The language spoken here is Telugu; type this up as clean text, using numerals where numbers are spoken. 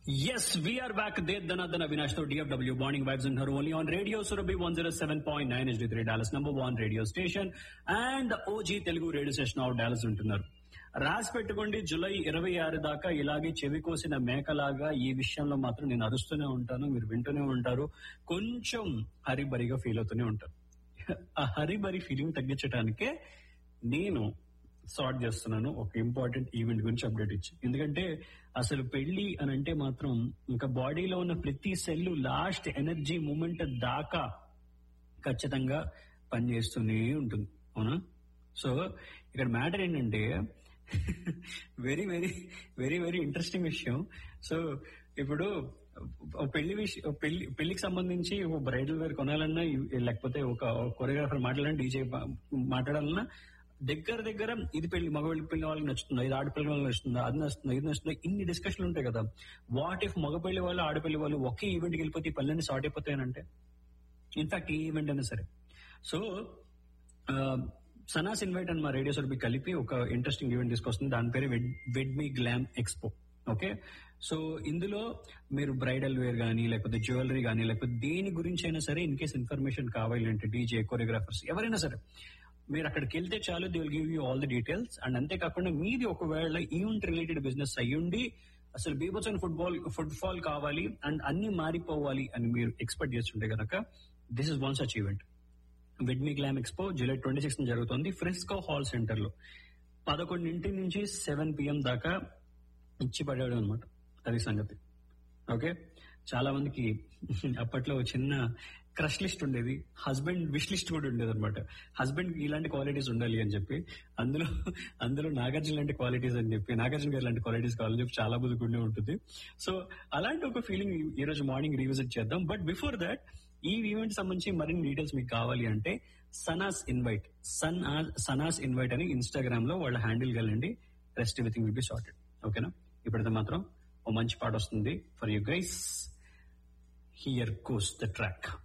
Yes, we are back. Dana Vinash to DFW Morning Vibes in her only on Radio Surabhi 107.9 HD3 Dallas number one radio station and the OG Telugu radio station of Dallas ఉంటున్నారు. రాసి పెట్టుకోండి, జూలై 26 దాకా ఇలాగే చెవి కోసిన మేకలాగా ఈ విషయంలో మాత్రం నేను అరుస్తూనే ఉంటాను, మీరు వింటూనే ఉంటారు, కొంచెం హరిబరిగా ఫీల్ అవుతూనే ఉంటారు. ఆ హరిబరి ఫీలింగ్ తగ్గించడానికే నేను సార్ట్ చేస్తున్నాను ఒక ఇంపార్టెంట్ ఈవెంట్ గురించి అప్డేట్ ఇచ్చి. ఎందుకంటే అసలు పెళ్లి అని అంటే మాత్రం ఇంకా బాడీలో ఉన్న ప్రతి సెల్ లాస్ట్ ఎనర్జీ మూమెంట్ దాకా ఖచ్చితంగా పనిచేస్తూనే ఉంటుంది, అవునా? సో ఇక్కడ మ్యాటర్ ఏంటంటే very very very very interesting విషయం. సో ఇప్పుడు పెళ్లికి సంబంధించి ఒక బ్రైడల్ వేర్ కొనాలన్నా, లేకపోతే ఒక కొరియోగ్రాఫర్ మాట్లాడాలన్నా, డీజే మాట్లాడాలన్నా దగ్గర ఇది పెళ్లి మగ పెళ్లి వాళ్ళకి నచ్చుతుందా, ఇది ఆడపిల్లి వాళ్ళకి నచ్చుతుందా, అది నచ్చుతుందా, ఇది నచ్చుతుందా, ఇన్ని డిస్కషన్లు ఉంటాయి కదా. వాట్ ఇఫ్ మగ పెళ్లి వాళ్ళు ఆడపిల్లి వాళ్ళు ఒకే ఈవెంట్కి వెళ్ళిపోతే ఈ పనులన్నీ సార్ట్ అయిపోతాయనంటే, ఇన్ఫాక్ట్ ఈ ఈవెంట్ అయినా సరే. సో సనాస్ ఇన్వైట్ అని మా రేడియో సర్బీ కలిపి ఒక ఇంట్రెస్టింగ్ ఈవెంట్ తీసుకొస్తుంది. దాని పేరు వెడ్ మీ గ్లామ్ ఎక్స్పో. ఓకే, సో ఇందులో మీరు బ్రైడల్ వేర్ కానీ, లేకపోతే జ్యువెలరీ కానీ, లేకపోతే దేని గురించి అయినా సరే ఇన్ కేస్ ఇన్ఫర్మేషన్ కావాలి అంటే డీజే, కొరియోగ్రాఫర్స్ ఎవరైనా సరే మీరు అక్కడికి వెళ్తే చాలు, they will give you all the details. And అంతేకాకుండా మీది ఒకవేళ ఈవెంట్ రిలేటెడ్ బిజినెస్ అయ్యుండి అసలు బీభత్సమైన ఫుట్బాల్ కావాలి అండ్ అన్ని మారిపోవాలి అని మీరు ఎక్స్పెక్ట్ చేస్తుంటే కనుక this is one such event. వెడ్ మీ గ్లామ్ ఎక్స్పో జూలై 26 జరుగుతుంది ఫ్రిస్కో హాల్ సెంటర్ లో 11 నుంచి 7 PM దాకా ఇచ్చి పడాడు అనమాట. అది సంగతి. ఓకే, చాలా మందికి అప్పట్లో చిన్న క్రష్ లిస్ట్ ఉండేది, హస్బెండ్ విష్ లిస్ట్ కూడా ఉండేది అనమాట. హస్బెండ్ ఇలాంటి క్వాలిటీస్ ఉండాలి అని చెప్పి, అందులో నాగార్జున లాంటి క్వాలిటీస్ అని చెప్పి, నాగార్జున గారు లాంటి క్వాలిటీస్ కావాలని చెప్పి చాలా మందికి ఉండే ఉంటుంది. సో అలాంటి ఒక ఫీలింగ్ ఈ రోజు మార్నింగ్ రివిజిట్ చేద్దాం. బట్ బిఫోర్ దాట్ ఈ ఈవెంట్ సంబంధించి మరిన్ని డీటెయిల్స్ మీకు కావాలి అంటే సనాస్ ఇన్వైట్ అని ఇన్స్టాగ్రామ్ లో వాళ్ళ హ్యాండిల్ వెళ్ళండి. Rest everything will be sorted. ఓకేనా? ఇప్పుడైతే మాత్రం ఓ మంచి పాట వస్తుంది for you guys. Here goes the track.